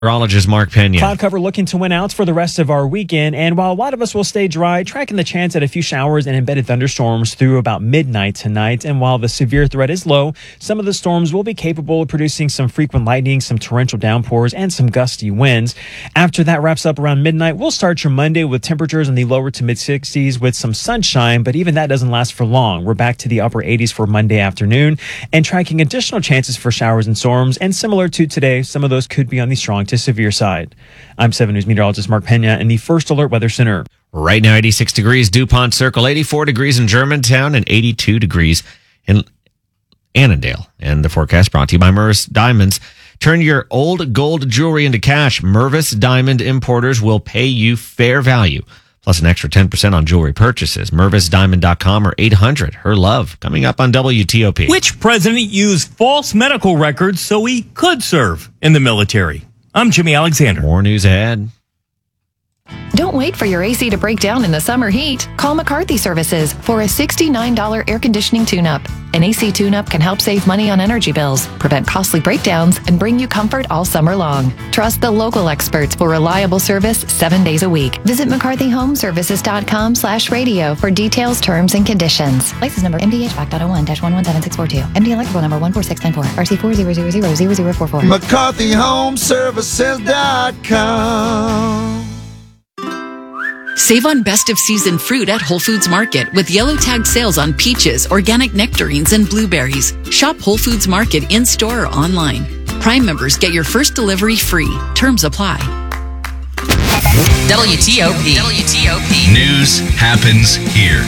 Meteorologist Mark Pena. Cloud cover looking to win outs for the rest of our weekend. And while a lot of us will stay dry, tracking the chance at a few showers and embedded thunderstorms through about midnight tonight. And while the severe threat is low, some of the storms will be capable of producing some frequent lightning, some torrential downpours, and some gusty winds. After that wraps up around midnight, we'll start your Monday with temperatures in the lower to mid 60s with some sunshine, but even that doesn't last for long. We're back to the upper 80s for Monday afternoon and tracking additional chances for showers and storms. And similar to today, some of those could be on the strong to severe side. I'm 7 News meteorologist Mark Pena in the First Alert Weather Center. Right now, 86 degrees DuPont Circle, 84 degrees in Germantown, and 82 degrees in Annandale. And the forecast brought to you by Mervis Diamonds. Turn your old gold jewelry into cash. Mervis Diamond Importers will pay you fair value, plus an extra 10% on jewelry purchases. MervisDiamond.com or 800 Her Love. Coming up on WTOP. Which president used false medical records so he could serve in the military? I'm Jimmy Alexander. More news ahead. Don't wait for your AC to break down in the summer heat. Call McCarthy Services for a $69 air conditioning tune-up. An AC tune-up can help save money on energy bills, prevent costly breakdowns, and bring you comfort all summer long. Trust the local experts for reliable service 7 days a week. Visit McCarthyHomeservices.com/radio for details, terms, and conditions. License number MDH-117-117642. MD electrical number 14694. RC40000044. McCarthyHomeservices.com. Save on best of season fruit at Whole Foods Market with yellow tag sales on peaches, organic nectarines, and blueberries. Shop Whole Foods Market in-store or online. Prime members get your first delivery free. Terms apply. WTOP. News happens here.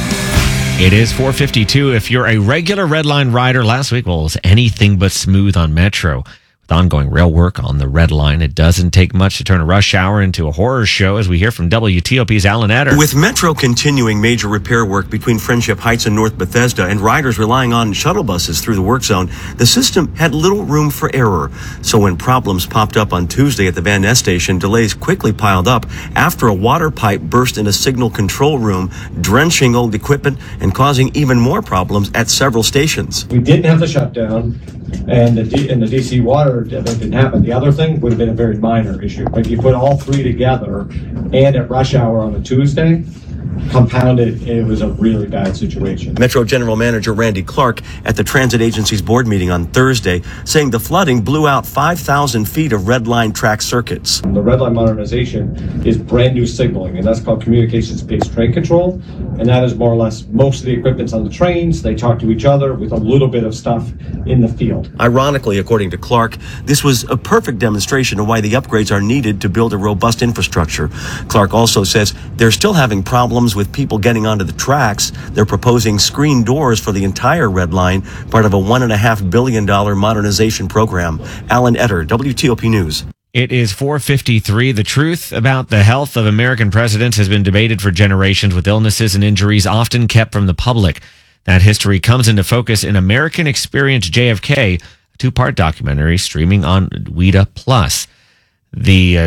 It is 4:52. If you're a regular Red Line rider, last week was anything but smooth on Metro. With ongoing rail work on the Red Line, it doesn't take much to turn a rush hour into a horror show, as we hear from WTOP's Alan Etter. With Metro continuing major repair work between Friendship Heights and North Bethesda and riders relying on shuttle buses through the work zone, the system had little room for error. So when problems popped up on Tuesday at the Van Ness station, delays quickly piled up after a water pipe burst in a signal control room, drenching old equipment and causing even more problems at several stations. We didn't have the shutdown, and the DC water event didn't happen. The other thing would have been a very minor issue. But if you put all three together and at rush hour on a Tuesday, compounded, it was a really bad situation. Metro General Manager Randy Clark at the Transit Agency's board meeting on Thursday saying the flooding blew out 5,000 feet of Red Line track circuits. The Red Line modernization is brand new signaling, and that's called communications-based train control. And that is more or less most of the equipment's on the trains. They talk to each other with a little bit of stuff in the field. Ironically, according to Clark, this was a perfect demonstration of why the upgrades are needed to build a robust infrastructure. Clark also says they're still having problems with people getting onto the tracks. They're proposing screen doors for the entire Red Line, part of a $1.5 billion modernization program. Alan Etter, WTOP News. It is 4:53. The truth about the health of American presidents has been debated for generations, with illnesses and injuries often kept from the public. That history comes into focus in American Experience JFK, a two-part documentary streaming on WEDA Plus. The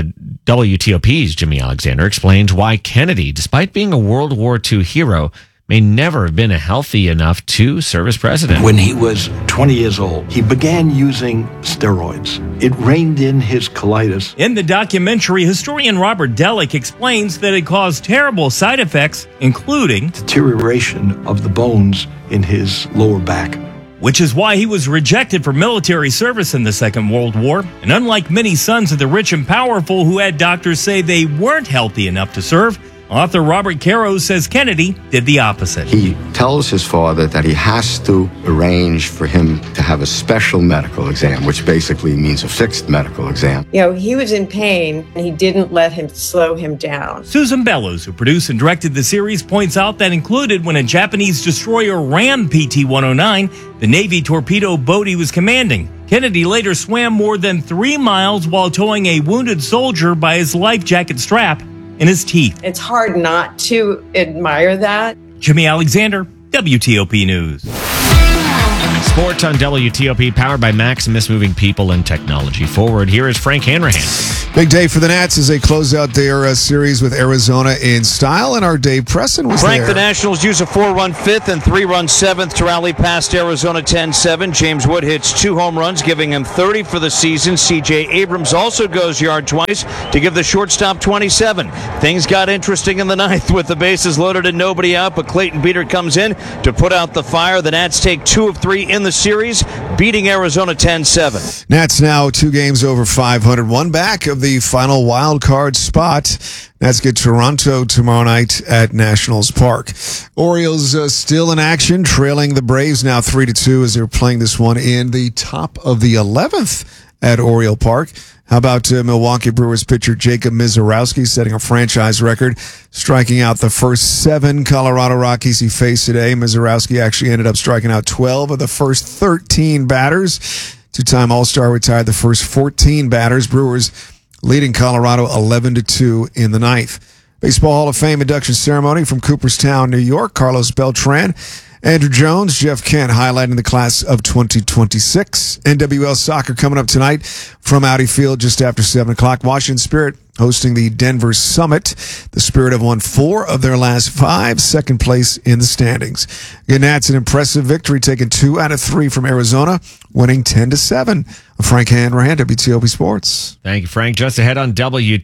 WTOP's Jimmy Alexander explains why Kennedy, despite being a World War II hero, may never have been healthy enough to serve as president. When he was 20 years old, he began using steroids. It reined in his colitis. In the documentary, historian Robert Delick explains that it caused terrible side effects, including deterioration of the bones in his lower back, which is why he was rejected for military service in the Second World War. And unlike many sons of the rich and powerful who had doctors say they weren't healthy enough to serve, author Robert Caro says Kennedy did the opposite. He tells his father that he has to arrange for him to have a special medical exam, which basically means a fixed medical exam. You know, he was in pain, and he didn't let him slow him down. Susan Bellows, who produced and directed the series, points out that included when a Japanese destroyer rammed PT-109, the Navy torpedo boat he was commanding. Kennedy later swam more than 3 miles while towing a wounded soldier by his life jacket strap in his teeth. It's hard not to admire that. Jimmy Alexander, WTOP News. Sports on WTOP, powered by Maximus, moving people and technology forward. Here is Frank Hanrahan. Big day for the Nats as they close out their series with Arizona in style. And our Dave Presson was Frank, there. the Nationals use a 4-run fifth and 3-run seventh to rally past Arizona 10-7. James Wood hits 2 home runs, giving him 30 for the season. C.J. Abrams also goes yard twice to give the shortstop 27. Things got interesting in the ninth with the bases loaded and nobody out, but Clayton Beeter comes in to put out the fire. The Nats take 2 of 3 in the series, beating Arizona 10-7. Nats now 2 games over 500, one back of the final wild card spot. Nats get Toronto tomorrow night at Nationals Park. Orioles still in action, trailing the Braves now 3-2 as they're playing this one in the top of the 11th at Oriole Park. How about Milwaukee Brewers pitcher Jacob Misiorowski setting a franchise record, striking out the first 7 Colorado Rockies he faced today. Misiorowski actually ended up striking out 12 of the first 13 batters. Two-time All-Star retired the first 14 batters. Brewers leading Colorado 11-2 in the ninth. Baseball Hall of Fame induction ceremony from Cooperstown, New York. Carlos Beltran, Andrew Jones, Jeff Kent highlighting the class of 2026. NWL soccer coming up tonight from Audi Field just after 7 o'clock. Washington Spirit hosting the Denver Summit. The Spirit have won 4 of their last 5, second place in the standings. Again, that's an impressive victory, taking 2 out of 3 from Arizona, winning 10-7. Frank Hanrahan, WTOP Sports. Thank you, Frank. Just ahead on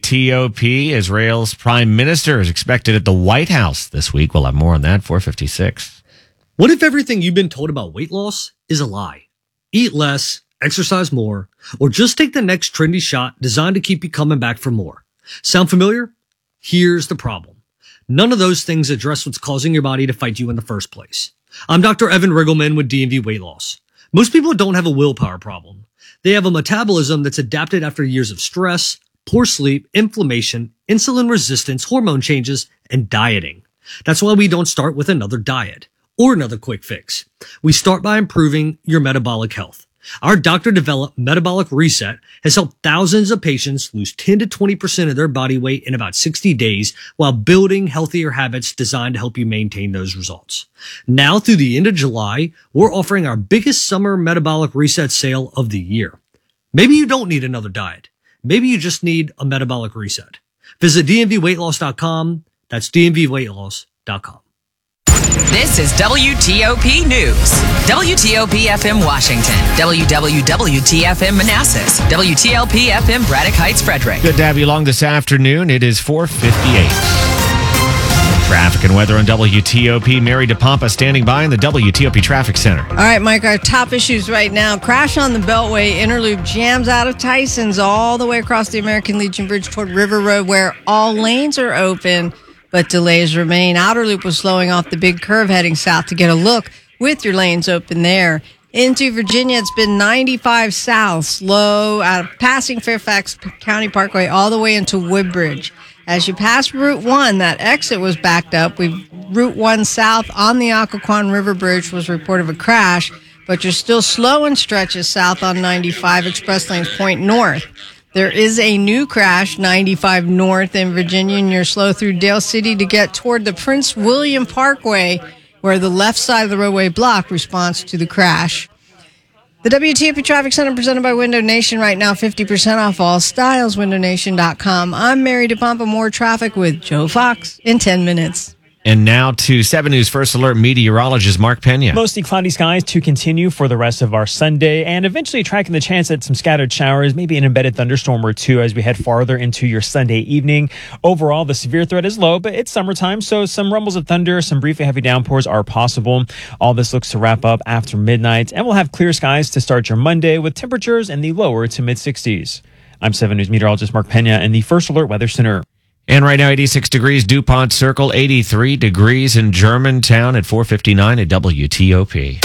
WTOP, Israel's prime minister is expected at the White House this week. We'll have more on that, 4:56. What if everything you've been told about weight loss is a lie? Eat less, exercise more, or just take the next trendy shot designed to keep you coming back for more. Sound familiar? Here's the problem. None of those things address what's causing your body to fight you in the first place. I'm Dr. Evan Riggleman with D&V Weight Loss. Most people don't have a willpower problem. They have a metabolism that's adapted after years of stress, poor sleep, inflammation, insulin resistance, hormone changes, and dieting. That's why we don't start with another diet or another quick fix. We start by improving your metabolic health. Our doctor-developed Metabolic Reset has helped thousands of patients lose 10 to 20% of their body weight in about 60 days while building healthier habits designed to help you maintain those results. Now through the end of July, we're offering our biggest summer Metabolic Reset sale of the year. Maybe you don't need another diet. Maybe you just need a metabolic reset. Visit dmvweightloss.com. That's dmvweightloss.com. This is WTOP News. WTOP FM Washington. WWWT-FM Manassas. WTLP FM Braddock Heights, Frederick. Good to have you along this afternoon. It is 4:58. Traffic and weather on WTOP. Mary DePompa standing by in the WTOP Traffic Center. All right, Mike, our top issues right now. Crash on the Beltway. Interloop jams out of Tyson's all the way across the American Legion Bridge toward River Road, where all lanes are open, but delays remain. Outer Loop was slowing off the big curve heading south to get a look with your lanes open there. Into Virginia, it's been 95 south, slow out of passing Fairfax County Parkway all the way into Woodbridge. As you pass Route 1, that exit was backed up. Route 1 south on the Occoquan River Bridge was reported of a crash, but you're still slow in stretches south on 95. Express lanes point north. There is a new crash, 95 north in Virginia, and you're slow through Dale City to get toward the Prince William Parkway, where the left side of the roadway block responds to the crash. The WTOP Traffic Center presented by Window Nation right now, 50% off all styles, windownation.com. I'm Mary DePompa. More traffic with Joe Fox in 10 minutes. And now to 7 News First Alert meteorologist Mark Pena. Mostly cloudy skies to continue for the rest of our Sunday, and eventually tracking the chance at some scattered showers, maybe an embedded thunderstorm or two as we head farther into your Sunday evening. Overall, the severe threat is low, but it's summertime, so some rumbles of thunder, some brief heavy downpours are possible. All this looks to wrap up after midnight, and we'll have clear skies to start your Monday with temperatures in the lower to mid-60s. I'm 7 News meteorologist Mark Pena in the First Alert Weather Center. And right now, 86 degrees DuPont Circle, 83 degrees in Germantown at 4:59 at WTOP.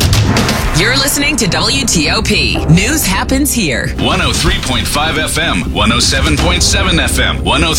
You're listening to WTOP. News happens here. 103.5 FM, 107.7 FM,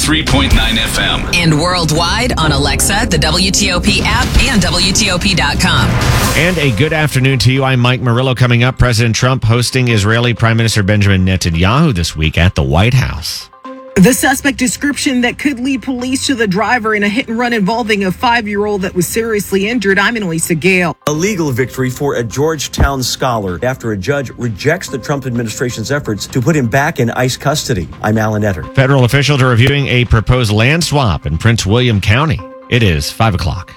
103.9 FM. And worldwide on Alexa, the WTOP app, and WTOP.com. And a good afternoon to you. I'm Mike Murillo. Coming up, President Trump hosting Israeli Prime Minister Benjamin Netanyahu this week at the White House. The suspect description that could lead police to the driver in a hit and run involving a 5-year-old that was seriously injured. I'm Annalisa Gale. A legal victory for a Georgetown scholar after a judge rejects the Trump administration's efforts to put him back in ICE custody. I'm Alan Etter. Federal officials are reviewing a proposed land swap in Prince William County. It is 5 o'clock.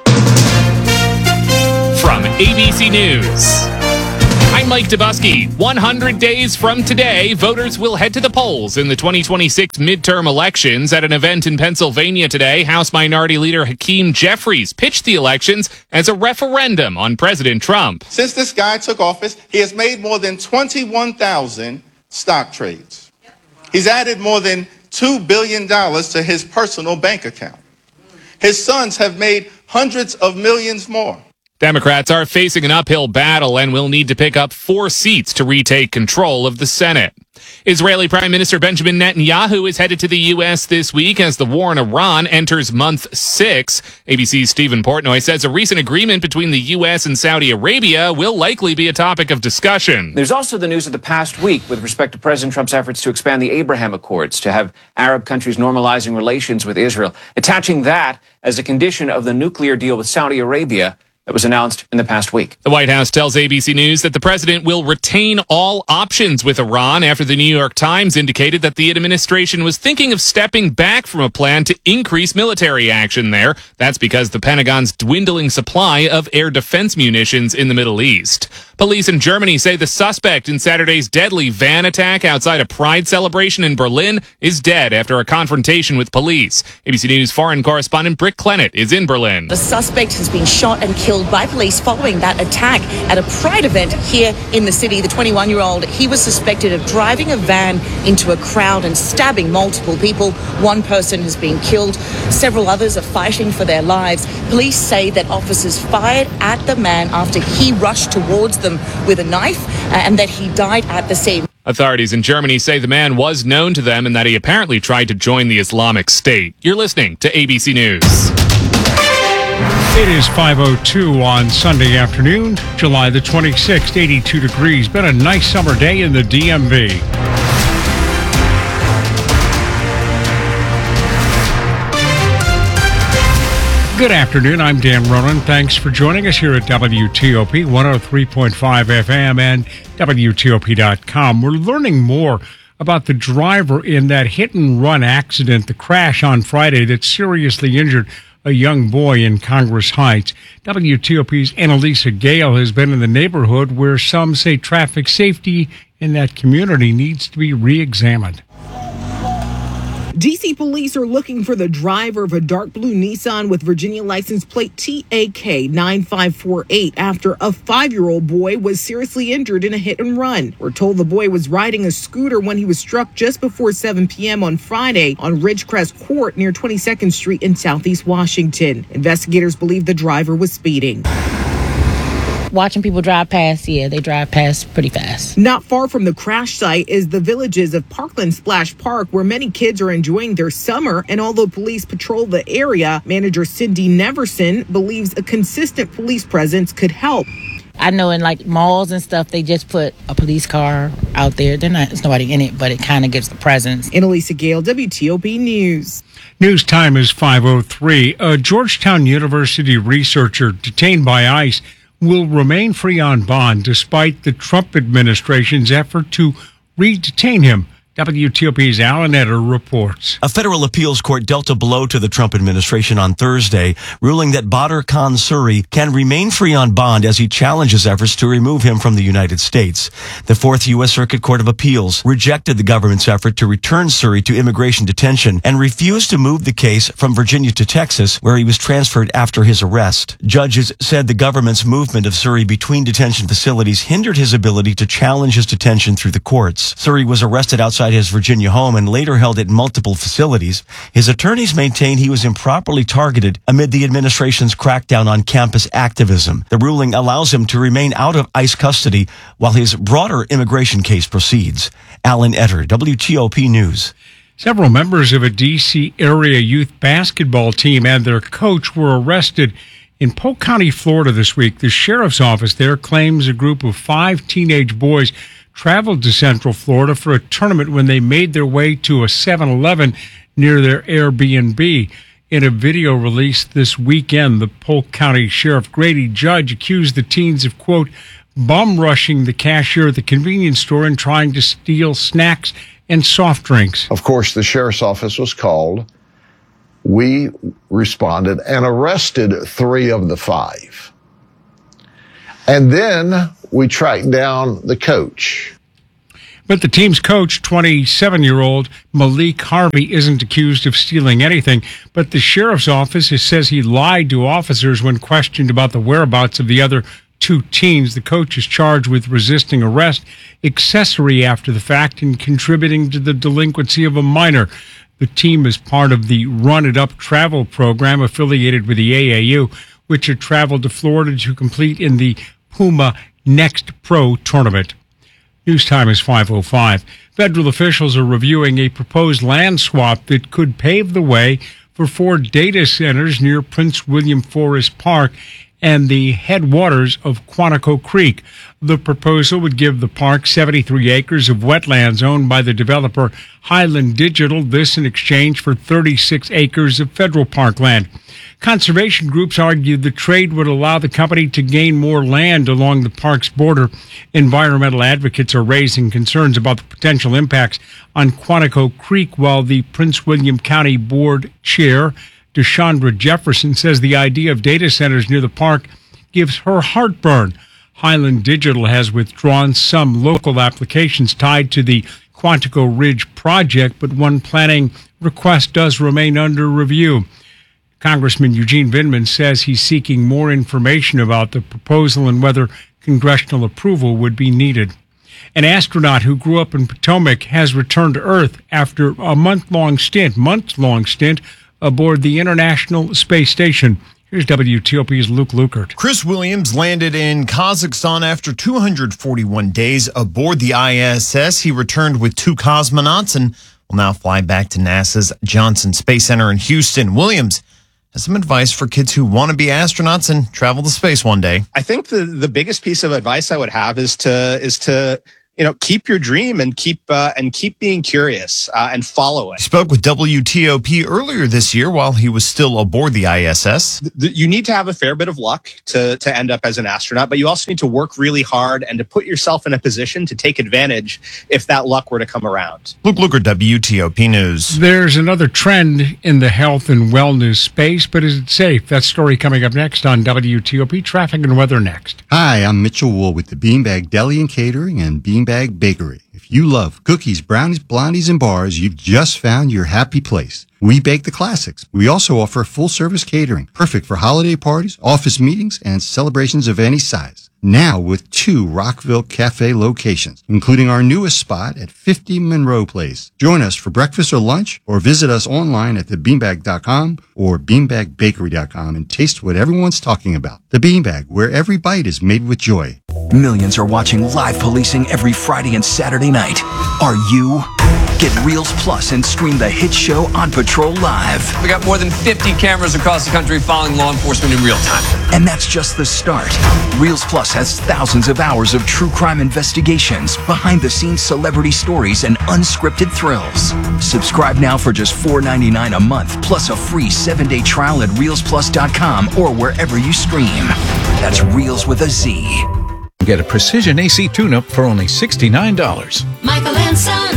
From ABC News, I'm Mike Dubusky. 100 days from today, voters will head to the polls in the 2026 midterm elections. At an event in Pennsylvania today, House Minority Leader Hakeem Jeffries pitched the elections as a referendum on President Trump. Since this guy took office, he has made more than 21,000 stock trades. He's added more than $2 billion to his personal bank account. His sons have made hundreds of millions more. Democrats are facing an uphill battle and will need to pick up 4 seats to retake control of the Senate. Israeli Prime Minister Benjamin Netanyahu is headed to the U.S. this week as the war in Iran enters month 6. ABC's Stephen Portnoy says a recent agreement between the U.S. and Saudi Arabia will likely be a topic of discussion. There's also the news of the past week with respect to President Trump's efforts to expand the Abraham Accords to have Arab countries normalizing relations with Israel, attaching that as a condition of the nuclear deal with Saudi Arabia that was announced in the past week. The White House tells ABC News that the president will retain all options with Iran after the New York Times indicated that the administration was thinking of stepping back from a plan to increase military action there. That's because the Pentagon's dwindling supply of air defense munitions in the Middle East. Police in Germany say the suspect in Saturday's deadly van attack outside a Pride celebration in Berlin is dead after a confrontation with police. ABC News foreign correspondent Britt Clennett is in Berlin. The suspect has been shot and killed by police following that attack at a Pride event here in the city. The 21-year-old, he was suspected of driving a van into a crowd and stabbing multiple people. One person has been killed. Several others are fighting for their lives. Police say that officers fired at the man after he rushed towards them with a knife and that he died at the scene. Authorities in Germany say the man was known to them and that he apparently tried to join the Islamic State. You're listening to ABC News. It is 5:02 on Sunday afternoon, July the 26th, 82 degrees. Been a nice summer day in the DMV. Good afternoon. I'm Dan Ronan. Thanks for joining us here at WTOP 103.5 FM and WTOP.com. We're learning more about the driver in that hit-and-run accident, the crash on Friday that seriously injured a young boy in Congress Heights. WTOP's Annalisa Gale has been in the neighborhood where some say traffic safety in that community needs to be re-examined. D.C. police are looking for the driver of a dark blue Nissan with Virginia license plate TAK 9548 after a 5-year-old boy was seriously injured in a hit and run. We're told the boy was riding a scooter when he was struck just before 7 p.m. on Friday on Ridgecrest Court near 22nd Street in Southeast Washington. Investigators believe the driver was speeding. Watching people drive past, they drive past pretty fast. Not far from the crash site is the villages of Parkland Splash Park, where many kids are enjoying their summer. And although police patrol the area, manager Cindy Neverson believes a consistent police presence could help. I know in like malls and stuff, they just put a police car out there. There's nobody in it, but it kind of gives the presence. Annalisa Gale, WTOP News. News time is 5:03. A Georgetown University researcher detained by ICE will remain free on bond despite the Trump administration's effort to re-detain him. WTOP's Alan Etter reports. A federal appeals court dealt a blow to the Trump administration on Thursday, ruling that Badr Khan Suri can remain free on bond as he challenges efforts to remove him from the United States. The Fourth U.S. Circuit Court of Appeals rejected the government's effort to return Suri to immigration detention and refused to move the case from Virginia to Texas, where he was transferred after his arrest. Judges said the government's movement of Suri between detention facilities hindered his ability to challenge his detention through the courts. Suri was arrested outside his Virginia home and later held at multiple facilities. His attorneys maintain he was improperly targeted amid the administration's crackdown on campus activism. The ruling allows him to remain out of ICE custody while his broader immigration case proceeds. Alan Etter, WTOP News. Several members of a D.C. area youth basketball team and their coach were arrested in Polk County, Florida this week. The sheriff's office there claims a group of 5 teenage boys traveled to Central Florida for a tournament when they made their way to a 7-Eleven near their Airbnb. In a video released this weekend, the Polk County Sheriff Grady Judge accused the teens of, quote, bum rushing the cashier at the convenience store and trying to steal snacks and soft drinks. Of course, the sheriff's office was called. We responded and arrested 3 of the 5. And then we tracked down the coach. But the team's coach, 27-year-old Malik Harvey, isn't accused of stealing anything. But the sheriff's office says he lied to officers when questioned about the whereabouts of the other 2 teens. The coach is charged with resisting arrest, accessory after the fact, and contributing to the delinquency of a minor. The team is part of the Run It Up travel program affiliated with the AAU, which had traveled to Florida to compete in the Puma Next Pro tournament. News time is 5:05. Federal officials are reviewing a proposed land swap that could pave the way for 4 data centers near Prince William Forest Park and the headwaters of Quantico Creek. The proposal would give the park 73 acres of wetlands owned by the developer Highland Digital, this in exchange for 36 acres of federal parkland. Conservation groups argued the trade would allow the company to gain more land along the park's border. Environmental advocates are raising concerns about the potential impacts on Quantico Creek, while the Prince William County Board Chair, Deshandra Jefferson, says the idea of data centers near the park gives her heartburn. Highland Digital has withdrawn some local applications tied to the Quantico Ridge project, but one planning request does remain under review. Congressman Eugene Vindman says he's seeking more information about the proposal and whether congressional approval would be needed. An astronaut who grew up in Potomac has returned to Earth after a month-long stint aboard the International Space Station. Here's WTOP's Luke Lukert. Chris Williams landed in Kazakhstan after 241 days aboard the ISS. He returned with 2 cosmonauts and will now fly back to NASA's Johnson Space Center in Houston. Williams has some advice for kids who want to be astronauts and travel to space one day. I think the biggest piece of advice I would have is to keep your dream and keep being curious and follow it. He spoke with WTOP earlier this year while he was still aboard the ISS. You need to have a fair bit of luck to end up as an astronaut, but you also need to work really hard and to put yourself in a position to take advantage if that luck were to come around. Luke Lukert, WTOP News. There's another trend in the health and wellness space, but is it safe? That story coming up next on WTOP. Traffic and weather next. Hi, I'm Mitchell Wool with the Beanbag Deli and Catering and Beanbag Bakery. If you love cookies, brownies, blondies, and bars, you've just found your happy place. We bake the classics. We also offer full-service catering, perfect for holiday parties, office meetings, and celebrations of any size. Now with 2 Rockville Cafe locations, including our newest spot at 50 Monroe Place. Join us for breakfast or lunch, or visit us online at thebeanbag.com or beanbagbakery.com and taste what everyone's talking about. The Beanbag, where every bite is made with joy. Millions are watching live policing every Friday and Saturday night. Are you? Get Reels Plus and stream the hit show On Patrol Live. We got more than 50 cameras across the country following law enforcement in real time. And that's just the start. Reels Plus has thousands of hours of true crime investigations, behind-the-scenes celebrity stories, and unscripted thrills. Subscribe now for just $4.99 a month, plus a free 7-day trial at ReelsPlus.com or wherever you stream. That's Reels with a Z. Get a precision AC tune-up for only $69. Michael and Son.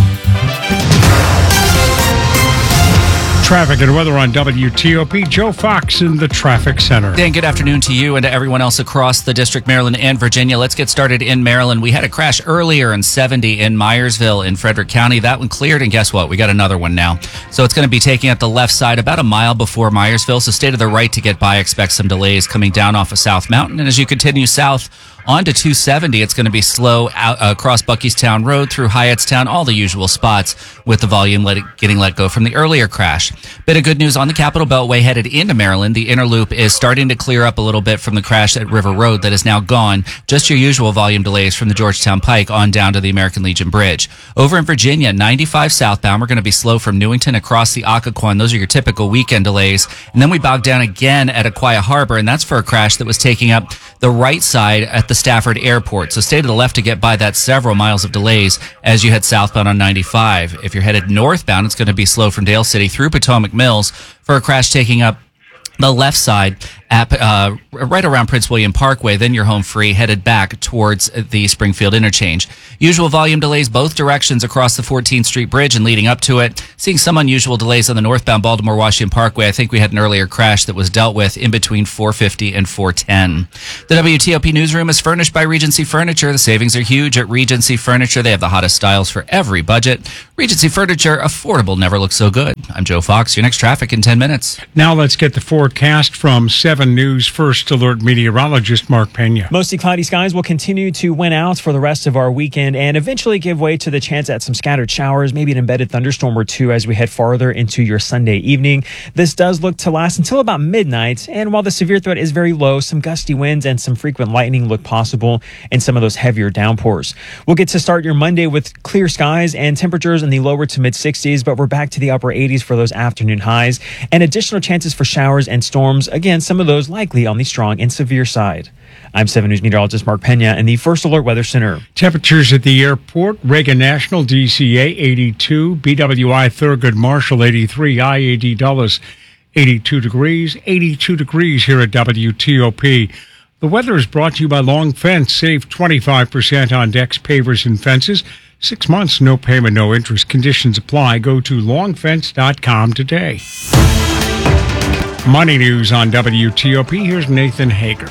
Traffic and weather on WTOP. Joe Fox in the traffic center. Dan, good afternoon to you and to everyone else across the district, Maryland and Virginia. Let's get started in Maryland. We had a crash earlier in 70 in Myersville in Frederick County. That one cleared, and guess what? We got another one now. So it's going to be taking up the left side about a mile before Myersville. So stay to the right to get by. Expect some delays coming down off of South Mountain. And as you continue south on to 270, it's going to be slow out across Buckystown Road through Hyattstown, all the usual spots with the volume getting let go from the earlier crash. Bit of good news on the Capitol Beltway headed into Maryland. The inner loop is starting to clear up a little bit from the crash at River Road that is now gone. Just your usual volume delays from the Georgetown Pike on down to the American Legion Bridge. Over in Virginia, 95 southbound, we're going to be slow from Newington across the Occoquan. Those are your typical weekend delays. And then we bogged down again at Aquia Harbor, and that's for a crash that was taking up the right side at the the Stafford Airport. So stay to the left to get by that. Several miles of delays as you head southbound on 95. If you're headed northbound, it's going to be slow from Dale City through Potomac Mills for a crash taking up the left side at right around Prince William Parkway. Then you're home free, headed back towards the Springfield interchange. Usual volume delays both directions across the 14th Street Bridge and leading up to it. Seeing some unusual delays on the northbound Baltimore-Washington Parkway. I think we had an earlier crash that was dealt with in between 450 and 410. The WTOP newsroom is furnished by Regency Furniture. The savings are huge at Regency Furniture. They have the hottest styles for every budget. Regency Furniture, affordable, never looks so good. I'm Joe Fox. Your next traffic in 10 minutes. Now let's get the forecast from 7 News First Alert meteorologist Mark Pena. Mostly cloudy skies will continue to win out for the rest of our weekend and eventually give way to the chance at some scattered showers, maybe an embedded thunderstorm or two as we head farther into your Sunday evening. This does look to last until about midnight, and while the severe threat is very low, some gusty winds and some frequent lightning look possible and some of those heavier downpours. We'll get to start your Monday with clear skies and temperatures in the lower to mid 60s, but we're back to the upper 80s for those afternoon highs and additional chances for showers and storms. Again, some of those likely on the strong and severe side. I'm 7 News meteorologist Mark Pena in the First Alert Weather Center. Temperatures at the airport: Reagan National, DCA 82, BWI Thurgood Marshall 83, IAD Dulles 82 degrees, 82 degrees here at WTOP. The weather is brought to you by Long Fence. Save 25% on decks, pavers, and fences. 6 months, no payment, no interest. Conditions apply. Go to longfence.com today. Money news on WTOP. Here's Nathan Hager.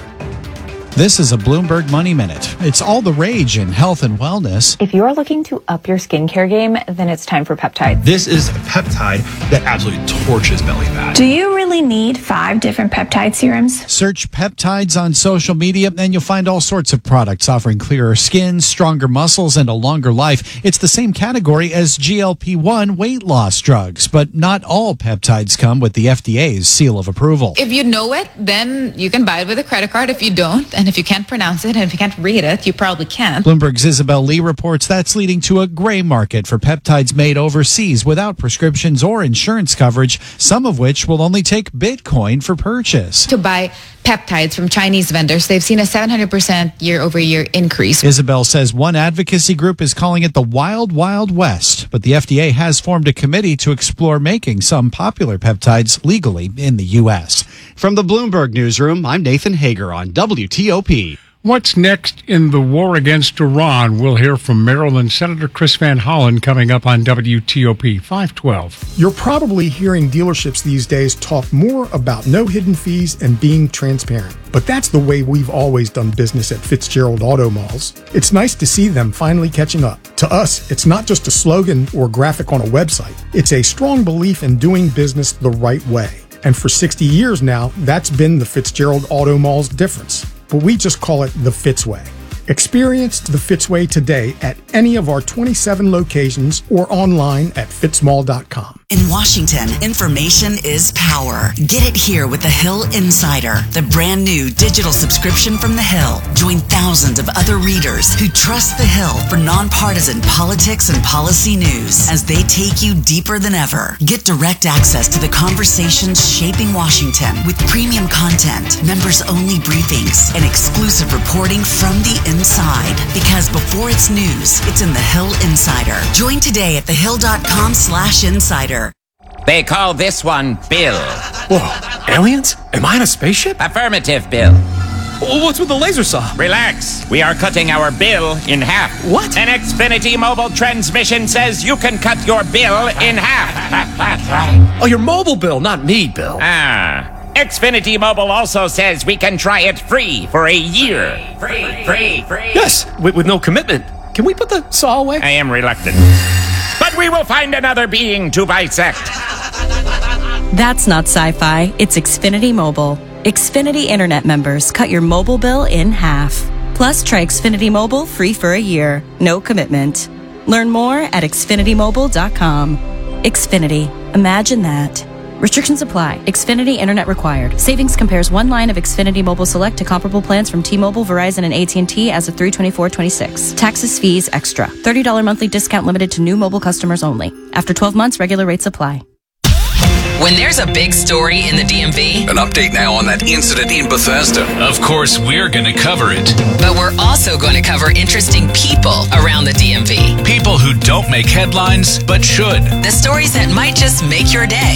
This is a Bloomberg Money Minute. It's all the rage in health and wellness. If you're looking to up your skincare game, then it's time for peptides. This is a peptide that absolutely torches belly fat. Do you really need 5 different peptide serums? Search peptides on social media and you'll find all sorts of products offering clearer skin, stronger muscles, and a longer life. It's the same category as GLP-1 weight loss drugs, but not all peptides come with the FDA's seal of approval. If you know it, then you can buy it with a credit card. If you don't, and if you can't pronounce it, and if you can't read it, you probably can't. Bloomberg's Isabel Lee reports that's leading to a gray market for peptides made overseas without prescriptions or insurance coverage, some of which will only take Bitcoin for purchase. To buy peptides from Chinese vendors, they've seen a 700% year-over-year increase. Isabel says one advocacy group is calling it the Wild Wild West, but the FDA has formed a committee to explore making some popular peptides legally in the U.S. From the Bloomberg Newsroom, I'm Nathan Hager on WTOP. What's next in the war against Iran? We'll hear from Maryland Senator Chris Van Hollen coming up on WTOP 512. You're probably hearing dealerships these days talk more about no hidden fees and being transparent. But that's the way we've always done business at Fitzgerald Auto Malls. It's nice to see them finally catching up. To us, it's not just a slogan or graphic on a website. It's a strong belief in doing business the right way. And for 60 years now, that's been the Fitzgerald Auto Mall's difference. But we just call it the Fitzway. Experience the Fitzway today at any of our 27 locations or online at fitzmall.com. In Washington, information is power. Get it here with The Hill Insider, the brand new digital subscription from The Hill. Join thousands of other readers who trust The Hill for nonpartisan politics and policy news as they take you deeper than ever. Get direct access to the conversations shaping Washington with premium content, members-only briefings, and exclusive reporting from the inside. Because before it's news, it's in The Hill Insider. Join today at thehill.com/insider. They call this one Bill. Whoa, aliens? Am I in a spaceship? Affirmative, Bill. What's with the laser saw? Relax. We are cutting our bill in half. What? An Xfinity mobile transmission says you can cut your bill in half. Oh, your mobile bill, not me, Bill. Xfinity Mobile also says we can try it free for a year. Free. Yes, with no commitment. Can we put the saw away? I am reluctant. But we will find another being to bisect. That's not sci-fi. It's Xfinity Mobile. Xfinity Internet members cut your mobile bill in half. Plus, try Xfinity Mobile free for a year. No commitment. Learn more at xfinitymobile.com. Xfinity. Imagine that. Restrictions apply. Xfinity Internet required. Savings compares one line of Xfinity Mobile Select to comparable plans from T-Mobile, Verizon, and AT&T as of 3/24/26. Taxes, fees, extra. $30 monthly discount limited to new mobile customers only. After 12 months, regular rates apply. When there's a big story in the DMV, An update now on that incident in Bethesda. Of course, we're going to cover it. but we're also going to cover interesting people around the DMV. People who don't make headlines, but should. The stories that might just make your day.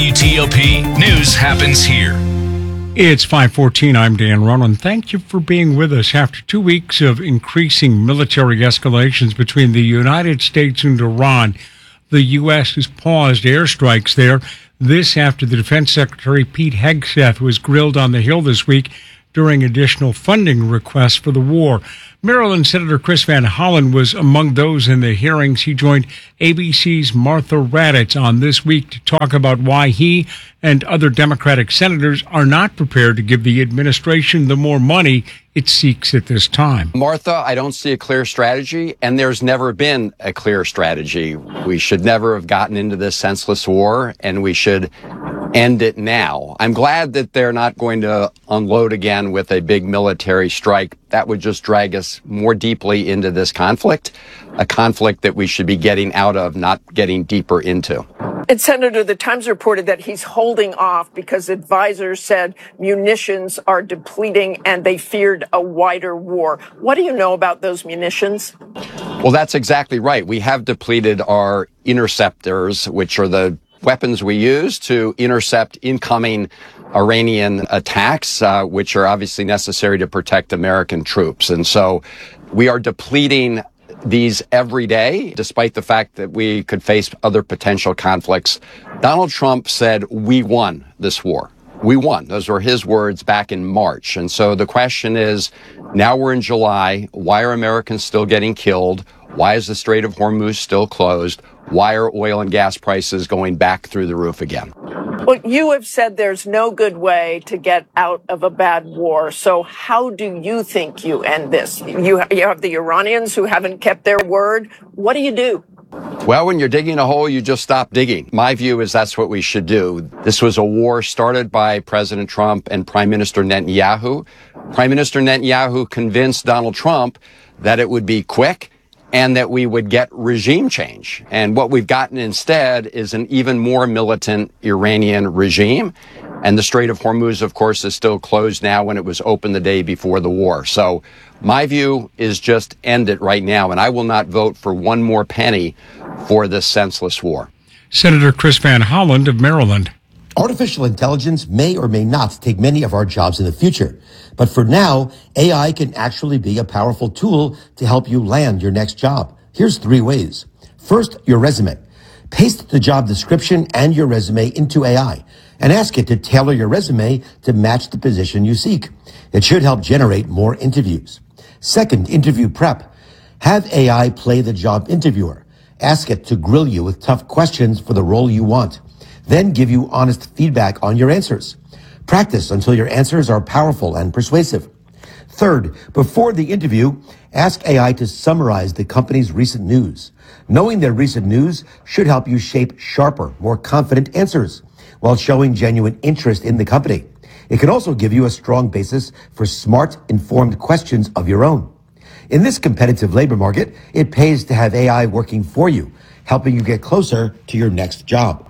WTOP News happens here. It's 5:14. I'm Dan Ronan. Thank you for being with us. After 2 weeks of increasing military escalations between the United States and Iran, the U.S. has paused airstrikes there. This after the Defense Secretary Pete Hegseth was grilled on the Hill this week during additional funding requests for the war. Maryland Senator Chris Van Hollen was among those in the hearings. He joined ABC's Martha Raddatz on This Week to talk about why he and other Democratic senators are not prepared to give the administration the more money it seeks at this time. Martha, I don't see a clear strategy, and there's never been a clear strategy. We should never have gotten into this senseless war, and we should end it now. I'm glad that they're not going to unload again with a big military strike. That would just drag us more deeply into this conflict, a conflict that we should be getting out of, not getting deeper into. And Senator, the Times reported that he's holding off because advisors said munitions are depleting and they feared a wider war. What do you know about those munitions? Well, that's exactly right. We have depleted our interceptors, which are the weapons we use to intercept incoming Iranian attacks, which are obviously necessary to protect American troops. And so we are depleting these every day, despite the fact that we could face other potential conflicts. Donald Trump said, we won this war. We won. Those were his words back in March. And so the question is, now we're in July. Why are Americans still getting killed? Why is the Strait of Hormuz still closed? Why are oil and gas prices going back through the roof again? Well, you have said there's no good way to get out of a bad war. So how do you think you end this? You have the Iranians who haven't kept their word. What do you do? Well, when you're digging a hole, you just stop digging. My view is that's what we should do. This was a war started by President Trump and Prime Minister Netanyahu. Prime Minister Netanyahu convinced Donald Trump that it would be quick and that we would get regime change. And what we've gotten instead is an even more militant Iranian regime. And the Strait of Hormuz, of course, is still closed now when it was open the day before the war. So my view is just end it right now. And I will not vote for one more penny for this senseless war. Senator Chris Van Hollen of Maryland. Artificial intelligence may or may not take many of our jobs in the future. But for now, AI can actually be a powerful tool to help you land your next job. Here's 3 ways. First, your resume. Paste the job description and your resume into AI and ask it to tailor your resume to match the position you seek. It should help generate more interviews. Second, interview prep. Have AI play the job interviewer. Ask it to grill you with tough questions for the role you want. Then give you honest feedback on your answers. Practice until your answers are powerful and persuasive. Third, before the interview, ask AI to summarize the company's recent news. Knowing their recent news should help you shape sharper, more confident answers while showing genuine interest in the company. It can also give you a strong basis for smart, informed questions of your own. In this competitive labor market, it pays to have AI working for you, helping you get closer to your next job.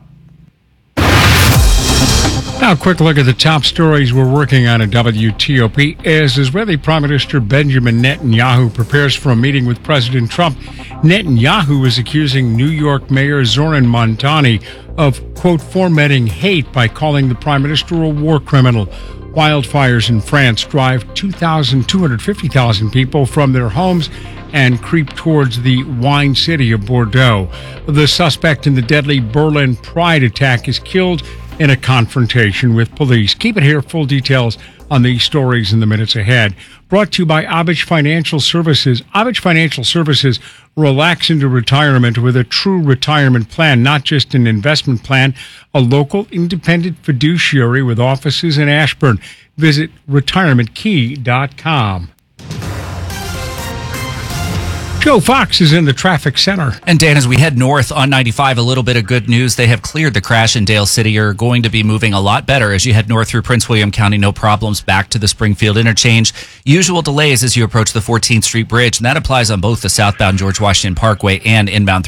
Now, a quick look at the top stories we're working on at WTOP. As Israeli Prime Minister Benjamin Netanyahu prepares for a meeting with President Trump, Netanyahu is accusing New York Mayor Zoran Montani of, quote, fomenting hate by calling the Prime Minister a war criminal. Wildfires in France drive 250,000 people from their homes and creep towards the wine city of Bordeaux. The suspect in the deadly Berlin Pride attack is killed in a confrontation with police. Keep it here. Full details on these stories in the minutes ahead. Brought to you by Abich Financial Services. Abich Financial Services, relax into retirement with a true retirement plan, not just an investment plan. A local independent fiduciary with offices in Ashburn. Visit retirementkey.com. Joe Fox is in the traffic center. And Dan, as we head north on 95, a little bit of good news. They have cleared the crash in Dale City. You're going to be moving a lot better as you head north through Prince William County. No problems back to the Springfield interchange. Usual delays as you approach the 14th Street Bridge, and that applies on both the southbound George Washington Parkway and inbound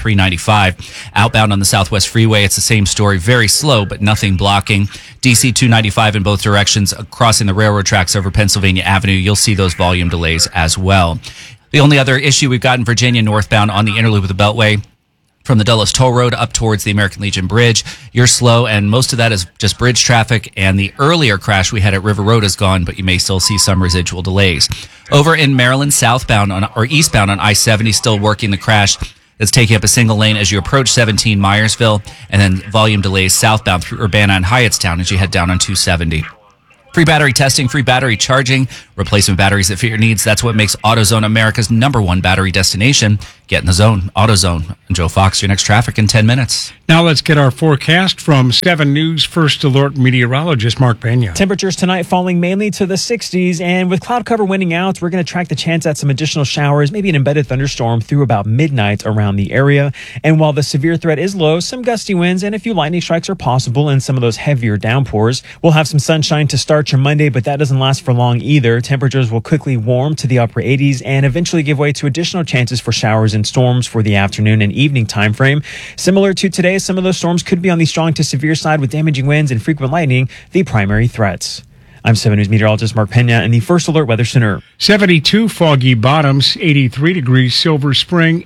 395. Outbound on the Southwest Freeway, it's the same story. Very slow, but nothing blocking. DC 295 in both directions, crossing the railroad tracks over Pennsylvania Avenue. You'll see those volume delays as well. The only other issue we've got in Virginia northbound on the inner loop of the Beltway from the Dulles Toll Road up towards the American Legion Bridge. You're slow, and most of that is just bridge traffic, and the earlier crash we had at River Road is gone, but you may still see some residual delays. Over in Maryland, southbound or eastbound on I-70, still working the crash. It's taking up a single lane as you approach 17 Myersville, and then volume delays southbound through Urbana and Hyattstown as you head down on 270. Free battery testing, free battery charging, replacement batteries that fit your needs. That's what makes AutoZone America's #1 battery destination. Get in the zone. AutoZone. And Joe Fox, your next traffic in 10 minutes. Now let's get our forecast from 7 News First Alert meteorologist Mark Pena. Temperatures tonight falling mainly to the 60s, and with cloud cover winning out, we're going to track the chance at some additional showers, maybe an embedded thunderstorm through about midnight around the area. And while the severe threat is low, some gusty winds and a few lightning strikes are possible in some of those heavier downpours. We'll have some sunshine to start your Monday, but that doesn't last for long either. Temperatures will quickly warm to the upper 80s and eventually give way to additional chances for showers and storms for the afternoon and evening time frame. Similar to today, some of those storms could be on the strong to severe side with damaging winds and frequent lightning, the primary threats. I'm 7 News meteorologist Mark Pena in the First Alert Weather Center. 72 Foggy Bottoms, 83 degrees Silver Spring,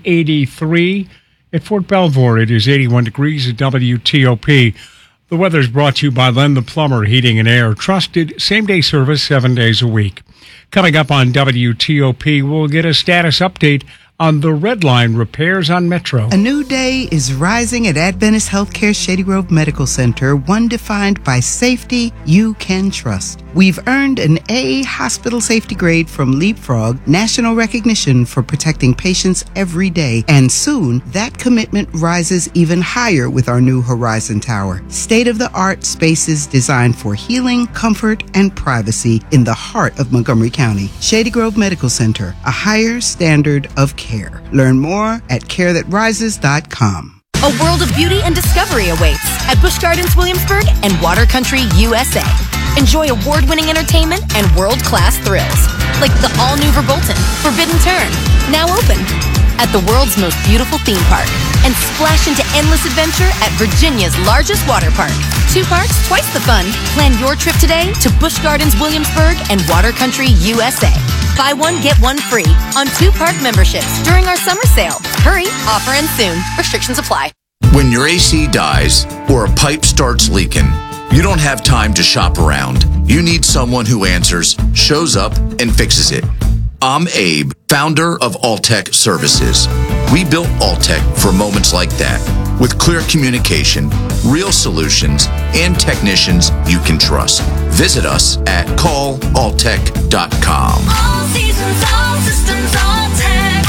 83 at Fort Belvoir. It is 81 degrees at WTOP. The weather is brought to you by Len the Plumber Heating and Air. Trusted same-day service 7 days a week. Coming up on WTOP, we'll get a status update on the Red Line repairs on Metro. A new day is rising at Adventist Healthcare Shady Grove Medical Center, one defined by safety you can trust. We've earned an A hospital safety grade from Leapfrog, national recognition for protecting patients every day, and soon that commitment rises even higher with our new Horizon Tower. State-of-the-art spaces designed for healing, comfort, and privacy in the heart of Montgomery County. Shady Grove Medical Center, a higher standard of care. Learn more at carethatrises.com. A world of beauty and discovery awaits at Busch Gardens Williamsburg and Water Country USA. Enjoy award-winning entertainment and world-class thrills, like the all-new Verbolten, Forbidden Turn, now open at the world's most beautiful theme park, and splash into endless adventure at Virginia's largest water park. 2 parks, twice the fun. Plan your trip today to Busch Gardens Williamsburg and Water Country USA. Buy one, get one free on 2 park memberships during our summer sale. Hurry, offer ends soon. Restrictions apply. When your AC dies or a pipe starts leaking, you don't have time to shop around. You need someone who answers, shows up, and fixes it. I'm Abe, founder of Alltech Services. We built Alltech for moments like that, with clear communication, real solutions, and technicians you can trust. Visit us at callalltech.com. All seasons, all systems, Alltech.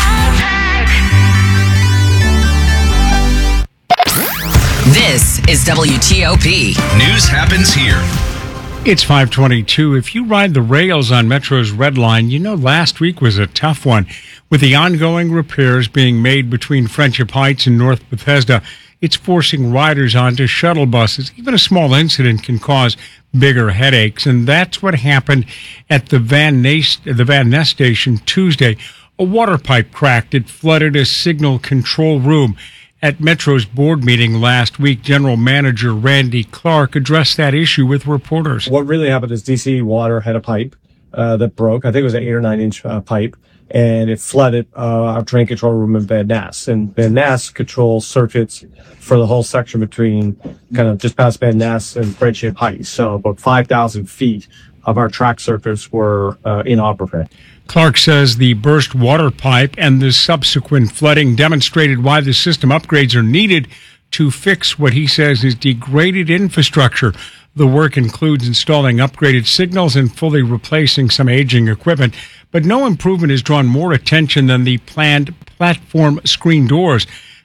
This is WTOP. News happens here. It's 5:22. If you ride the rails on Metro's Red Line, you know last week was a tough one. With the ongoing repairs being made between Friendship Heights and North Bethesda, it's forcing riders onto shuttle buses. Even a small incident can cause bigger headaches, and that's what happened at the Van Ness station Tuesday. A water pipe cracked. It flooded a signal control room. At Metro's board meeting last week, General Manager Randy Clark addressed that issue with reporters. What really happened is DC Water had a pipe that broke. I think it was an 8 or 9 inch pipe, and it flooded our train control room in Van Ness. And Van Ness controls circuits for the whole section between kind of just past Van Ness and Friendship Heights. So about 5,000 feet of our track circuits were inoperable. Clark says the burst water pipe and the subsequent flooding demonstrated why the system upgrades are needed to fix what he says is degraded infrastructure. The work includes installing upgraded signals and fully replacing some aging equipment, but no improvement has drawn more attention than the planned platform screen doors.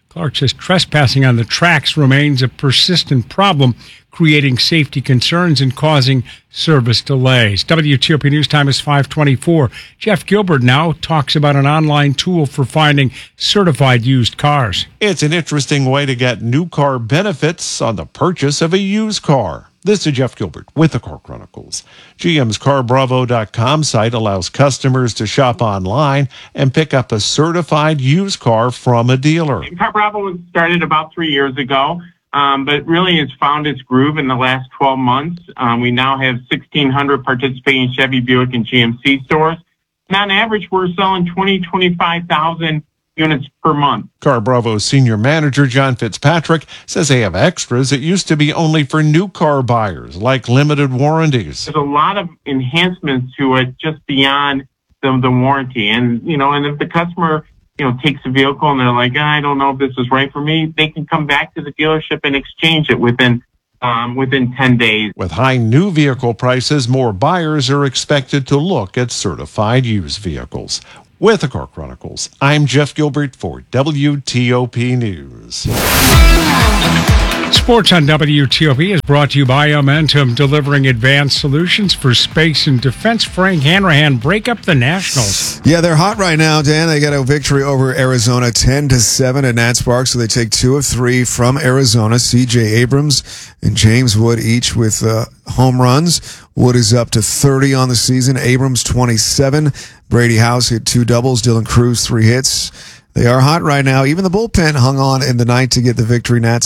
Clark says trespassing on the tracks remains a persistent problem, creating safety concerns and causing service delays. WTOP News Time is 5:24. Jeff Gilbert now talks about an online tool for finding certified used cars. It's an interesting way to get new car benefits on the purchase of a used car. This is Jeff Gilbert with the Car Chronicles. GM's CarBravo.com site allows customers to shop online and pick up a certified used car from a dealer. CarBravo was started about 3 years ago, but really has found its groove in the last 12 months. We now have 1,600 participating Chevy, Buick, and GMC stores. And on average, we're selling 25,000 units per month. CarBravo's senior manager, John Fitzpatrick, says they have extras that used to be only for new car buyers, like limited warranties. There's a lot of enhancements to it just beyond the warranty. And, and if the customer, takes a vehicle and they're like, I don't know if this is right for me, they can come back to the dealership and exchange it within 10 days. With high new vehicle prices, more buyers are expected to look at certified used vehicles. With the Car Chronicles, I'm Jeff Gilbert for WTOP News. Sports on WTOP is brought to you by Amentum, delivering advanced solutions for space and defense. Frank Hanrahan, break up the Nationals. Yeah, they're hot right now, Dan. They got a victory over Arizona 10-7 at Nats Park, so they take 2 of 3 from Arizona. C.J. Abrams and James Wood each with home runs. Wood is up to 30 on the season. Abrams 27. Brady House hit 2 doubles. Dylan Cruz 3 hits. They are hot right now. Even the bullpen hung on in the ninth to get the victory. Nats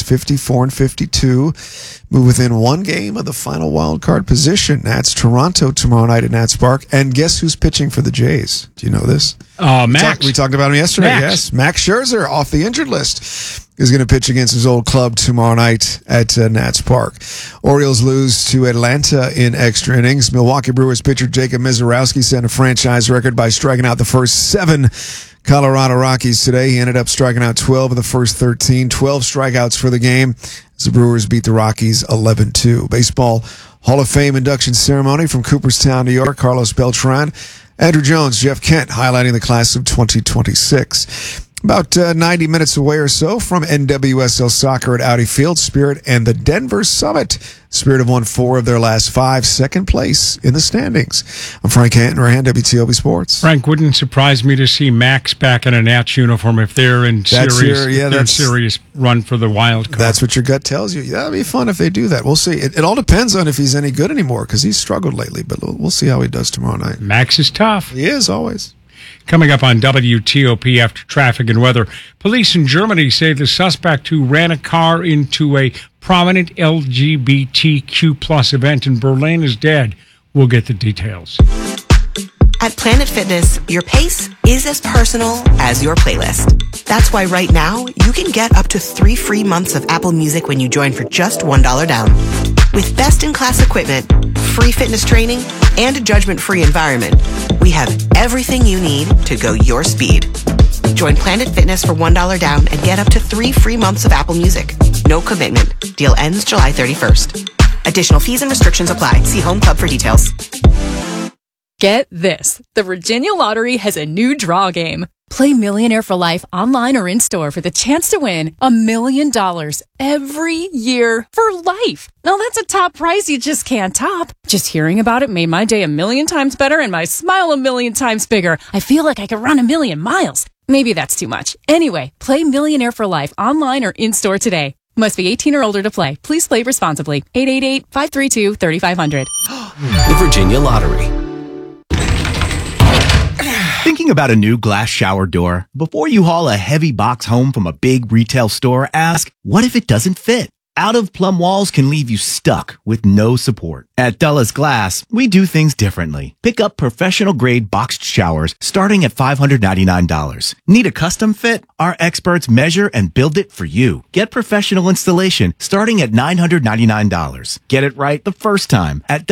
54-52. Move within 1 game of the final wild card position. Nats Toronto tomorrow night at Nats Park. And guess who's pitching for the Jays? Do you know this? Max. We talked about him yesterday. Yes. Max Scherzer off the injured list is going to pitch against his old club tomorrow night at Nats Park. Orioles lose to Atlanta in extra innings. Milwaukee Brewers pitcher Jacob Misiorowski set a franchise record by striking out the first 7 Colorado Rockies today. He ended up striking out 12 of the first 13, 12 strikeouts for the game as the Brewers beat the Rockies 11-2. Baseball Hall of Fame induction ceremony from Cooperstown, New York. Carlos Beltran, Andrew Jones, Jeff Kent highlighting the class of 2026. About 90 minutes away or so from NWSL Soccer at Audi Field, Spirit and the Denver Summit. Spirit have won 4 of their last 5, second place in the standings. I'm Frank Hanrahan, WTOP Sports. Frank, wouldn't surprise me to see Max back in a Nats uniform if they're in serious run for the wild card. That's what your gut tells you. That'd be fun if they do that. We'll see. It all depends on if he's any good anymore because he's struggled lately, but we'll see how he does tomorrow night. Max is tough. He is always. Coming up on WTOP after traffic and weather, police in Germany say the suspect who ran a car into a prominent LGBTQ plus event in Berlin is dead. We'll get the details. At Planet Fitness, your pace is as personal as your playlist. That's why right now, you can get up to 3 free months of Apple Music when you join for just $1 down. With best-in-class equipment, free fitness training, and a judgment-free environment, we have everything you need to go your speed. Join Planet Fitness for $1 down and get up to 3 free months of Apple Music. No commitment. Deal ends July 31st. Additional fees and restrictions apply. See Home Club for details. Get this. The Virginia Lottery has a new draw game. Play Millionaire for Life online or in-store for the chance to win $1 million every year for life. Now that's a top prize you just can't top. Just hearing about it made my day 1,000,000 times better and my smile 1,000,000 times bigger. I feel like I could run 1,000,000 miles. Maybe that's too much. Anyway, play Millionaire for Life online or in-store today. Must be 18 or older to play. Please play responsibly. 888-532-3500. The Virginia Lottery. Thinking about a new glass shower door? Before you haul a heavy box home from a big retail store, ask, what if it doesn't fit? Out-of-plumb walls can leave you stuck with no support. At Dulles Glass, we do things differently. Pick up professional-grade boxed showers starting at $599. Need a custom fit? Our experts measure and build it for you. Get professional installation starting at $999. Get it right the first time at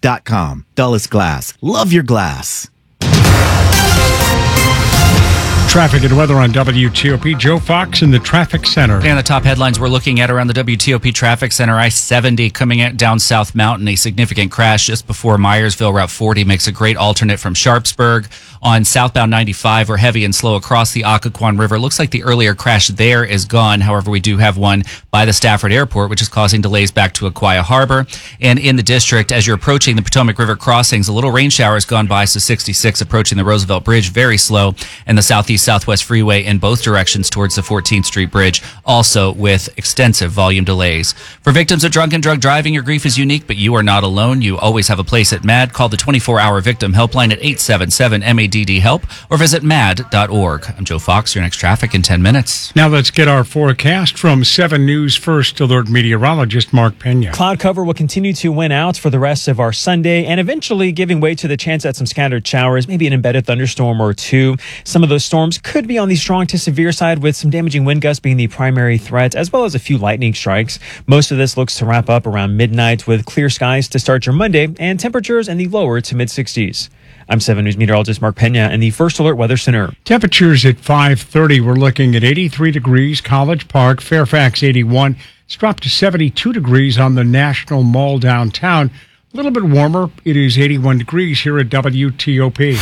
DullesGlass.com. Dulles Glass. Love your glass. Traffic and weather on WTOP. Joe Fox in the traffic center. And the top headlines we're looking at around the WTOP traffic center. I-70 coming down South Mountain. A significant crash just before Myersville. Route 40 makes a great alternate from Sharpsburg. On southbound 95, we're heavy and slow across the Occoquan River. Looks like the earlier crash there is gone. However, we do have one by the Stafford Airport, which is causing delays back to Aquia Harbor. And in the district, as you're approaching the Potomac River crossings, a little rain shower has gone by, so 66 approaching the Roosevelt Bridge, very slow. And the Southeast-Southwest Freeway in both directions towards the 14th Street Bridge, also with extensive volume delays. For victims of drunk and drug driving, your grief is unique, but you are not alone. You always have a place at MAD. Call the 24-hour victim helpline at 877-MADD-HELP or visit mad.org. I'm Joe Fox. Your next traffic in 10 minutes. Now let's get our forecast from 7 News First Alert meteorologist Mark Pena. Cloud cover will continue to win out for the rest of our Sunday and eventually giving way to the chance at some scattered showers, maybe an embedded thunderstorm or two. Some of those storms could be on the strong to severe side, with some damaging wind gusts being the primary threat, as well as a few lightning strikes. Most of this looks to wrap up around midnight with clear skies to start your Monday and temperatures in the lower to mid-60s. I'm 7 News meteorologist Mark Pena in the First Alert Weather Center. Temperatures at 5:30. We're looking at 83 degrees, College Park, Fairfax 81. It's dropped to 72 degrees on the National Mall downtown. A little bit warmer. It is 81 degrees here at WTOP.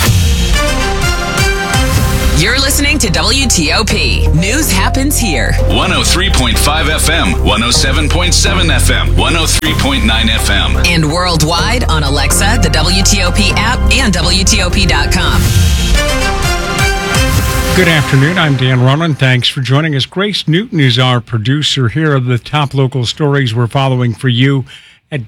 You're listening to WTOP. News happens here. 103.5 FM, 107.7 FM, 103.9 FM. And worldwide on Alexa, the WTOP app, and WTOP.com. Good afternoon. I'm Dan Ronan. Thanks for joining us. Grace Newton is our producer. Here are the top local stories we're following for you at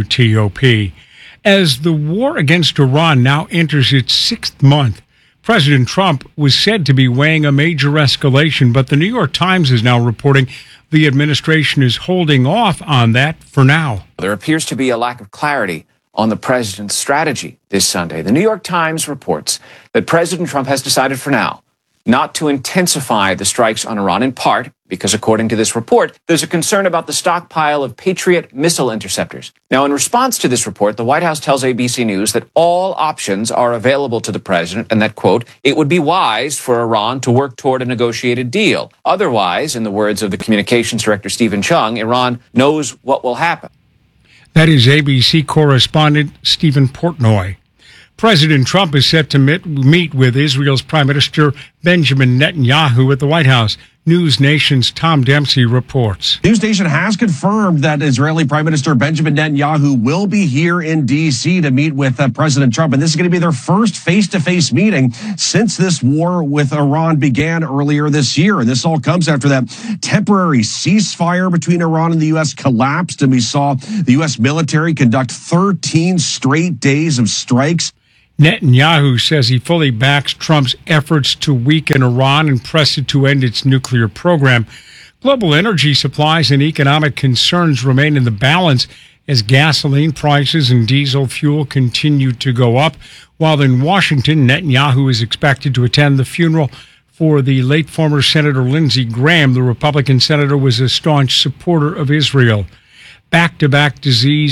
WTOP. As the war against Iran now enters its 6th month, President Trump was said to be weighing a major escalation, but the New York Times is now reporting the administration is holding off on that for now. There appears to be a lack of clarity on the president's strategy this Sunday. The New York Times reports that President Trump has decided for now not to intensify the strikes on Iran, in part because, according to this report, there's a concern about the stockpile of Patriot missile interceptors. Now, in response to this report, the White House tells ABC News that all options are available to the president and that, quote, it would be wise for Iran to work toward a negotiated deal. Otherwise, in the words of the communications director Stephen Chung, Iran knows what will happen. That is ABC correspondent Stephen Portnoy. President Trump is set to meet with Israel's Prime Minister Benjamin Netanyahu at the White House. News Nation's Tom Dempsey reports. News Nation has confirmed that Israeli Prime Minister Benjamin Netanyahu will be here in D.C. to meet with President Trump. And this is going to be their first face-to-face meeting since this war with Iran began earlier this year. And this all comes after that temporary ceasefire between Iran and the U.S. collapsed. And we saw the U.S. military conduct 13 straight days of strikes. Netanyahu says he fully backs Trump's efforts to weaken Iran and press it to end its nuclear program. Global energy supplies and economic concerns remain in the balance as gasoline prices and diesel fuel continue to go up. While in Washington, Netanyahu is expected to attend the funeral for the late former Senator Lindsey Graham. The Republican senator was a staunch supporter of Israel. Back-to-back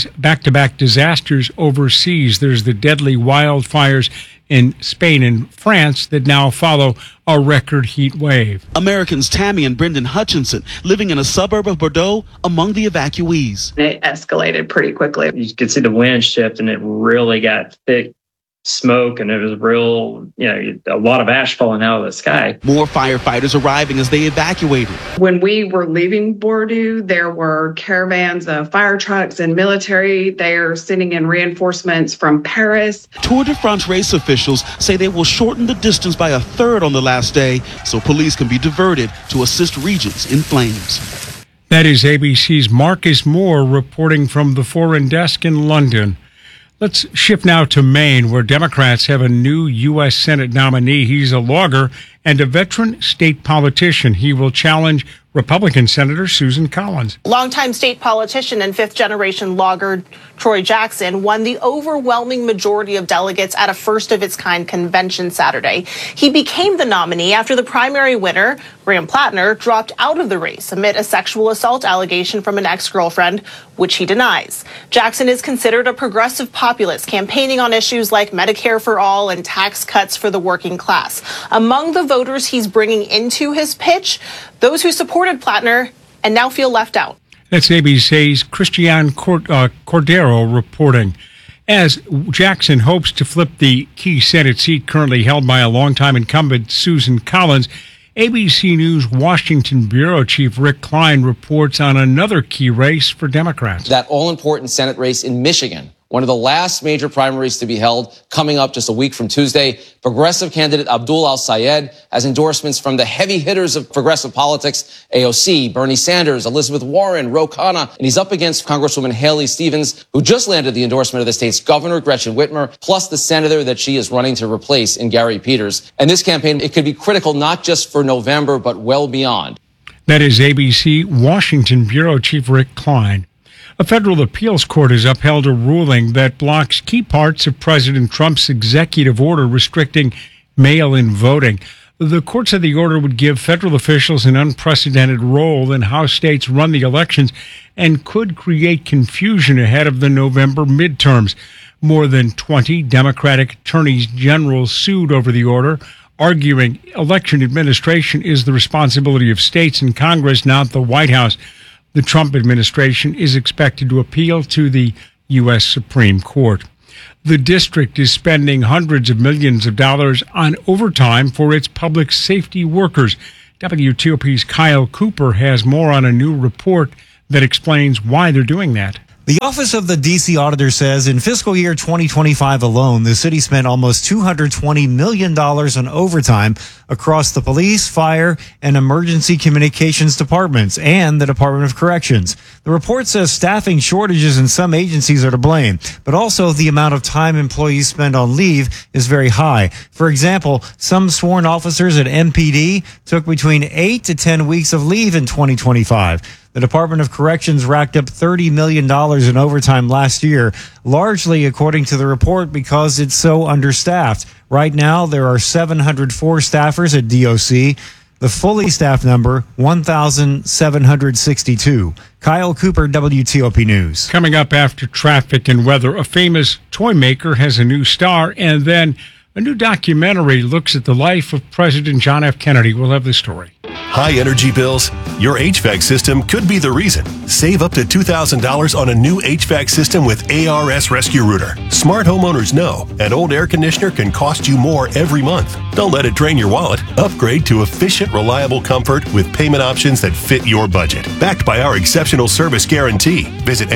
disasters overseas. There's the deadly wildfires in Spain and France that now follow a record heat wave. Americans Tammy and Brendan Hutchinson, living in a suburb of Bordeaux, among the evacuees. It escalated pretty quickly. You could see the wind shift and it really got thick smoke, and it was real, a lot of ash falling out of the sky. More firefighters arriving as they evacuated. When we were leaving Bordeaux, there were caravans of fire trucks and military. They are sending in reinforcements from Paris. Tour de France race officials say they will shorten the distance by a third on the last day so police can be diverted to assist regions in flames. That is ABC's Marcus Moore reporting from the Foreign Desk in London. Let's shift now to Maine, where Democrats have a new U.S. Senate nominee. He's a lawyer and a veteran state politician. He will challenge Republican Senator Susan Collins. Longtime state politician and fifth-generation logger Troy Jackson won the overwhelming majority of delegates at a first-of-its-kind convention Saturday. He became the nominee after the primary winner, Graham Plattner, dropped out of the race amid a sexual assault allegation from an ex-girlfriend, which he denies. Jackson is considered a progressive populist, campaigning on issues like Medicare for all and tax cuts for the working class. Among the voters he's bringing into his pitch, those who supported Plattner and now feel left out. That's ABC's Christian Cordero reporting. As Jackson hopes to flip the key Senate seat currently held by a longtime incumbent, Susan Collins, ABC News Washington Bureau Chief Rick Klein reports on another key race for Democrats. That all-important Senate race in Michigan, one of the last major primaries to be held, coming up just a week from Tuesday. Progressive candidate Abdul Al-Sayed has endorsements from the heavy hitters of progressive politics, AOC, Bernie Sanders, Elizabeth Warren, Ro Khanna, and he's up against Congresswoman Haley Stevens, who just landed the endorsement of the state's governor, Gretchen Whitmer, plus the senator that she is running to replace in Gary Peters. And this campaign, it could be critical not just for November, but well beyond. That is ABC Washington Bureau Chief Rick Klein. A federal appeals court has upheld a ruling that blocks key parts of President Trump's executive order restricting mail-in voting. The court said the order would give federal officials an unprecedented role in how states run the elections and could create confusion ahead of the November midterms. More than 20 Democratic attorneys general sued over the order, arguing election administration is the responsibility of states and Congress, not the White House. The Trump administration is expected to appeal to the U.S. Supreme Court. The district is spending hundreds of millions of dollars on overtime for its public safety workers. WTOP's Kyle Cooper has more on a new report that explains why they're doing that. The Office of the D.C. Auditor says in fiscal year 2025 alone, the city spent almost $220 million on overtime across the police, fire, and emergency communications departments and the Department of Corrections. The report says staffing shortages in some agencies are to blame, but also the amount of time employees spend on leave is very high. For example, some sworn officers at MPD took between 8 to 10 weeks of leave in 2025. The Department of Corrections racked up $30 million in overtime last year, largely according to the report because it's so understaffed. Right now, there are 704 staffers at DOC. The fully staffed number, 1,762. Kyle Cooper, WTOP News. Coming up after traffic and weather, a famous toy maker has a new star, and then a new documentary looks at the life of President John F. Kennedy. We'll have the story. High energy bills? Your HVAC system could be the reason. Save up to $2,000 on a new HVAC system with ARS Rescue Router. Smart homeowners know an old air conditioner can cost you more every month. Don't let it drain your wallet. Upgrade to efficient, reliable comfort with payment options that fit your budget. Backed by our exceptional service guarantee. Visit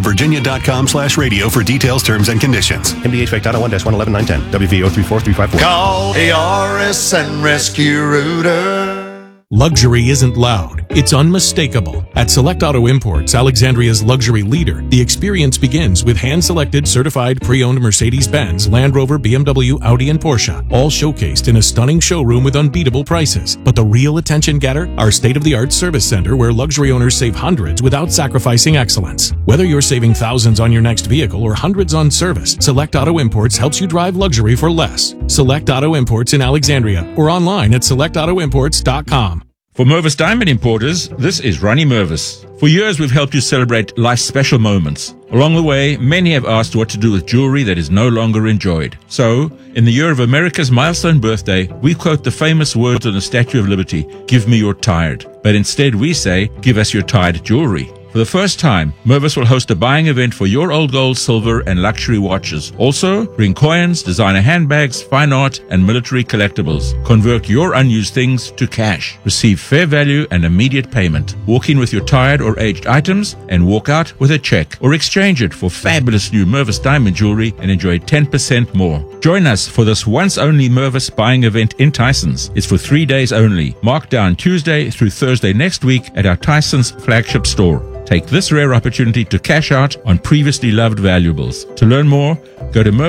arsofvirginia.com/radio for details, terms, and conditions. MDHVAC.01-119110. WV034354. Call ARS and Rescue Router. Luxury isn't loud, it's unmistakable. At Select Auto Imports, Alexandria's luxury leader, the experience begins with hand-selected, certified, pre-owned Mercedes-Benz, Land Rover, BMW, Audi, and Porsche, all showcased in a stunning showroom with unbeatable prices. But the real attention getter? Our state-of-the-art service center where luxury owners save hundreds without sacrificing excellence. Whether you're saving thousands on your next vehicle or hundreds on service, Select Auto Imports helps you drive luxury for less. Select Auto Imports in Alexandria or online at selectautoimports.com. For Mervis Diamond Importers, this is Ronnie Mervis. For years, we've helped you celebrate life's special moments. Along the way, many have asked what to do with jewelry that is no longer enjoyed. So, in the year of America's milestone birthday, we quote the famous words on the Statue of Liberty, "Give me your tired." But instead we say, "Give us your tired jewelry." For the first time, Mervis will host a buying event for your old gold, silver, and luxury watches. Also, bring coins, designer handbags, fine art, and military collectibles. Convert your unused things to cash. Receive fair value and immediate payment. Walk in with your tired or aged items and walk out with a check. Or exchange it for fabulous new Mervis diamond jewelry and enjoy 10% more. Join us for this once-only Mervis buying event in Tysons. It's for 3 days only. Mark down Tuesday through Thursday next week at our Tysons flagship store. Take this rare opportunity to cash out on previously loved valuables. To learn more, go to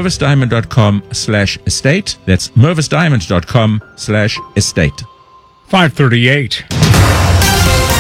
mervisdiamond.com/estate. That's mervisdiamond.com/estate. 538.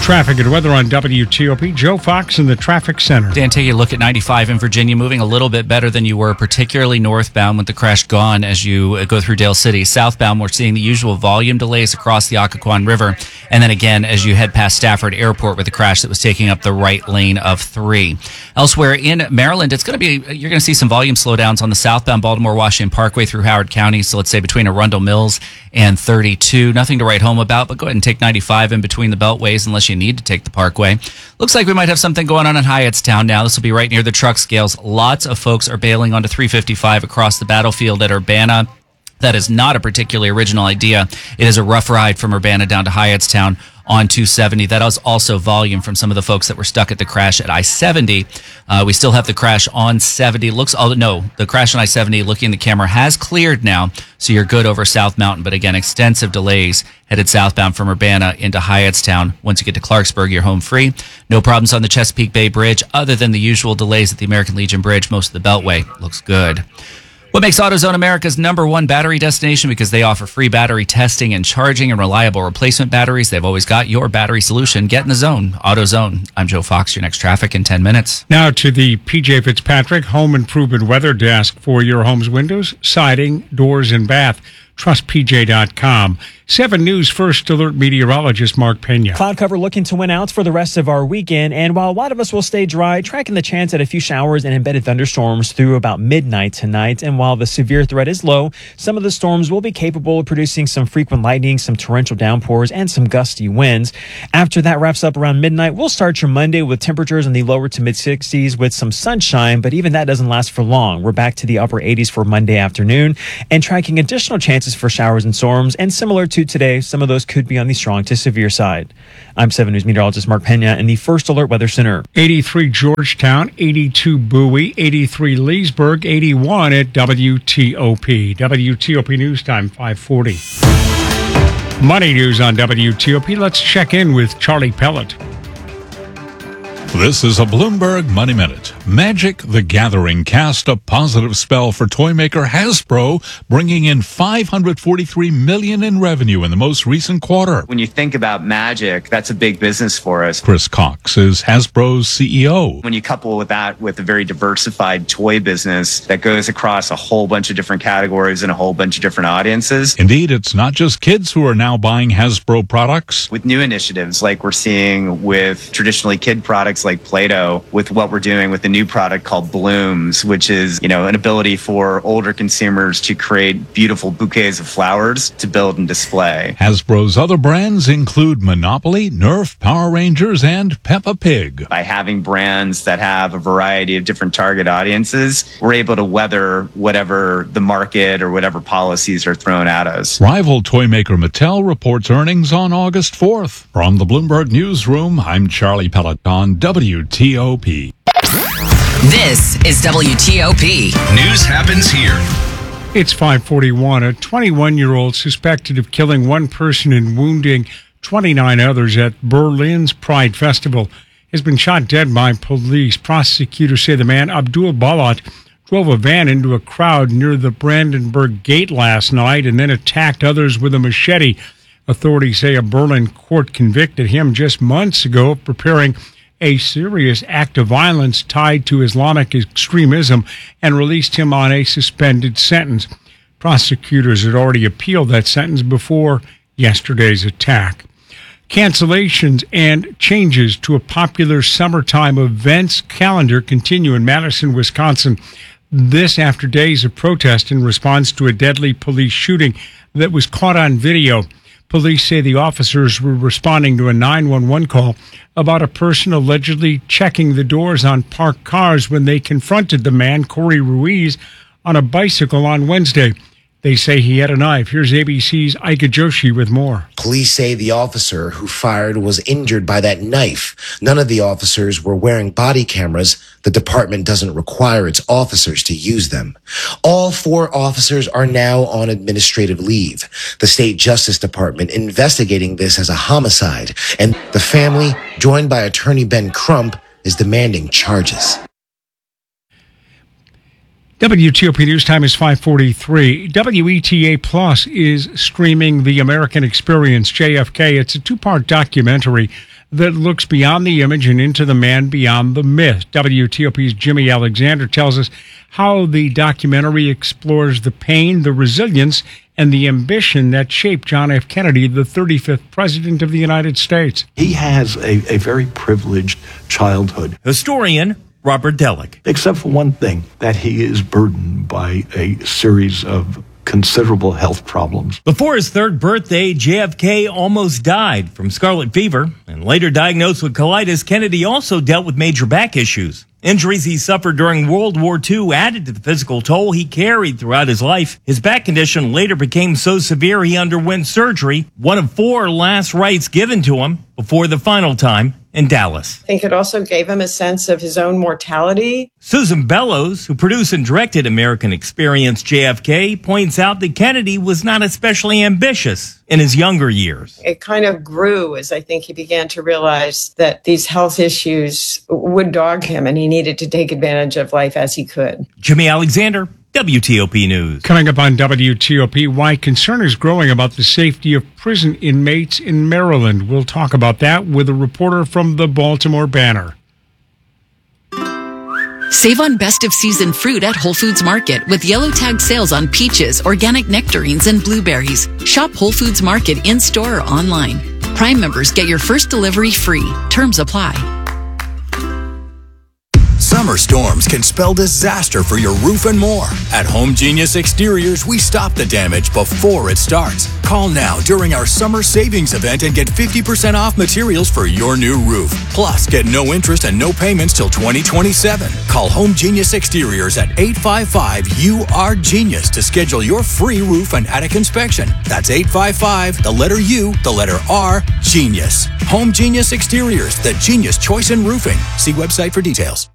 Traffic and weather on WTOP. Joe Fox in the traffic center. Dan, take a look at 95 in Virginia, moving a little bit better than you were, particularly northbound with the crash gone as you go through Dale City. Southbound, we're seeing the usual volume delays across the Occoquan River. And then again, as you head past Stafford Airport with a crash that was taking up the right lane of 3. Elsewhere in Maryland, you're going to see some volume slowdowns on the southbound Baltimore-Washington Parkway through Howard County. So let's say between Arundel Mills and 32. Nothing to write home about, but go ahead and take 95 in between the beltways unless you need to take the Parkway. Looks like we might have something going on in Hyattstown now. This will be right near the truck scales. Lots of folks are bailing onto 355 across the battlefield at Urbana. That is not a particularly original idea. It is a rough ride from Urbana down to Hyattstown on 270. That was also volume from some of the folks that were stuck at the crash at I-70. We still have the crash on 70. The crash on I-70, looking at the camera, has cleared now, so you're good over South Mountain. But again, extensive delays headed southbound from Urbana into Hyattstown. Once you get to Clarksburg, you're home free. No problems on the Chesapeake Bay Bridge, other than the usual delays at the American Legion Bridge. Most of the Beltway looks good. What makes AutoZone America's #1 battery destination? Because they offer free battery testing and charging and reliable replacement batteries. They've always got your battery solution. Get in the zone. AutoZone. I'm Joe Fox. Your next traffic in 10 minutes. Now to the PJ Fitzpatrick Home Improvement Weather Desk for your home's windows, siding, doors, and bath. TrustPJ.com. 7 News First Alert meteorologist Mark Pena. Cloud cover looking to win out for the rest of our weekend. And while a lot of us will stay dry, tracking the chance at a few showers and embedded thunderstorms through about midnight tonight. And while the severe threat is low, some of the storms will be capable of producing some frequent lightning, some torrential downpours, and some gusty winds. After that wraps up around midnight, we'll start your Monday with temperatures in the lower to mid 60s with some sunshine, but even that doesn't last for long. We're back to the upper 80s for Monday afternoon and tracking additional chances for showers and storms. And similar to today, some of those could be on the strong to severe side. I'm 7 News meteorologist Mark Pena in the First Alert Weather Center. 83 Georgetown, 82 Bowie, 83 Leesburg, 81 at WTOP. WTOP News Time 540. Money news on WTOP. Let's check in with Charlie Pellet. This is a Bloomberg Money Minute. Magic the Gathering cast a positive spell for toymaker Hasbro, bringing in $543 million in revenue in the most recent quarter. When you think about Magic, that's a big business for us. Chris Cox is Hasbro's CEO. When you couple with that with a very diversified toy business that goes across a whole bunch of different categories and a whole bunch of different audiences. Indeed, it's not just kids who are now buying Hasbro products. With new initiatives like we're seeing with traditionally kid products like Play-Doh, with what we're doing with a new product called Blooms, which is, an ability for older consumers to create beautiful bouquets of flowers to build and display. Hasbro's other brands include Monopoly, Nerf, Power Rangers, and Peppa Pig. By having brands that have a variety of different target audiences, we're able to weather whatever the market or whatever policies are thrown at us. Rival toy maker Mattel reports earnings on August 4th. From the Bloomberg Newsroom, I'm Charlie Peloton, WTOP. This is WTOP. News happens here. It's 541. A 21-year-old suspected of killing one person and wounding 29 others at Berlin's Pride Festival has been shot dead by police. Prosecutors say the man, Abdul Balat, drove a van into a crowd near the Brandenburg Gate last night and then attacked others with a machete. Authorities say a Berlin court convicted him just months ago of preparing a serious act of violence tied to Islamic extremism and released him on a suspended sentence. Prosecutors had already appealed that sentence before yesterday's attack. Cancellations and changes to a popular summertime events calendar continue in Madison, Wisconsin. This after days of protest in response to a deadly police shooting that was caught on video. Police say the officers were responding to a 911 call about a person allegedly checking the doors on parked cars when they confronted the man, Corey Ruiz, on a bicycle on Wednesday. They say he had a knife. Here's ABC's Ika Joshi with more. Police say the officer who fired was injured by that knife. None of the officers were wearing body cameras. The department doesn't require its officers to use them. All 4 officers are now on administrative leave. The state justice department investigating this as a homicide, and the family, joined by attorney Ben Crump, is demanding charges. WTOP News Time is 5:43. WETA Plus is streaming The American Experience, JFK. It's a 2-part documentary that looks beyond the image and into the man beyond the myth. WTOP's Jimmy Alexander tells us how the documentary explores the pain, the resilience, and the ambition that shaped John F. Kennedy, the 35th President of the United States. He has a very privileged childhood. Historian Robert Delick. Except for one thing, that he is burdened by a series of considerable health problems. Before his third birthday, JFK almost died from scarlet fever, and later diagnosed with colitis, Kennedy also dealt with major back issues. Injuries he suffered during World War II added to the physical toll he carried throughout his life. His back condition later became so severe he underwent surgery, one of 4 last rites given to him before the final time in Dallas. I think it also gave him a sense of his own mortality. Susan Bellows, who produced and directed American Experience JFK, points out that Kennedy was not especially ambitious in his younger years. It kind of grew as I think he began to realize that these health issues would dog him and he needed to take advantage of life as he could. Jimmy Alexander, WTOP News. Coming up on WTOP, why concern is growing about the safety of prison inmates in Maryland. We'll talk about that with a reporter from the Baltimore Banner. Save on best of season fruit at Whole Foods Market with yellow tag sales on peaches, organic nectarines, and blueberries. Shop Whole Foods Market in-store or online. Prime members get your first delivery free. Terms apply. Summer storms can spell disaster for your roof and more. At Home Genius Exteriors, we stop the damage before it starts. Call now during our summer savings event and get 50% off materials for your new roof. Plus, get no interest and no payments till 2027. Call Home Genius Exteriors at 855-UR-GENIUS to schedule your free roof and attic inspection. That's 855, the letter U, the letter R, Genius. Home Genius Exteriors, the genius choice in roofing. See website for details.